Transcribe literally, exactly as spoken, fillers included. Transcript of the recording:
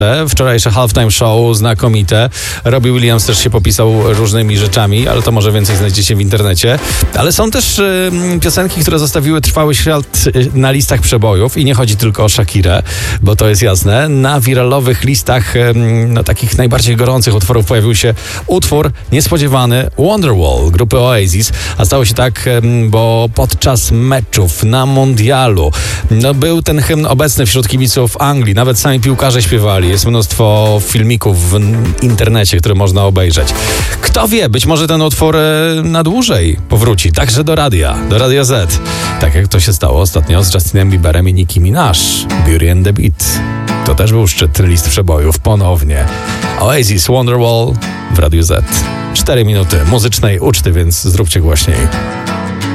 Wczorajsze halftime show znakomite. Robbie Williams też się popisał różnymi rzeczami, ale to może więcej znajdziecie w internecie. Ale są też y, piosenki, które zostawiły trwały ślad na listach przebojów i nie chodzi tylko o Shakirę, bo to jest jasne. Na wiralowych listach y, no, takich najbardziej gorących utworów pojawił się utwór niespodziewany Wonderwall grupy Oasis, a stało się tak, y, bo podczas meczów na mundialu no, był ten hymn obecny wśród kibiców Anglii. Nawet sami piłkarze śpiewali. Jest mnóstwo filmików w internecie, które można obejrzeć. Kto wie, być może ten utwór na dłużej powróci, także do radia, do Radia Z. Tak jak to się stało ostatnio z Justinem Bieberem i Nicki Minaj, Beauty and the Beat. To też był szczyt list przebojów ponownie. Oasis, Wonderwall w Radiu Z. Cztery minuty muzycznej uczty, więc zróbcie głośniej.